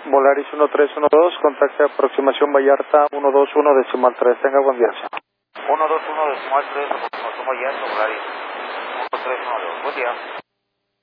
Volaris 1312, contacte aproximación Vallarta 121.3. Tenga buen viaje. 121.3, aproximación Vallarta, Volaris 1312. Buen día.